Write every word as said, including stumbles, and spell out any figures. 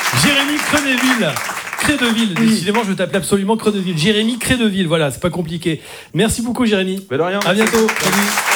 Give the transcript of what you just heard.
Jérémy Creneville. Crédeville, oui. Décidément, je t'appelle absolument Creneville. Jérémy Crédeville, voilà, c'est pas compliqué. Merci beaucoup, Jérémy. Mais de rien. À bientôt. Salut.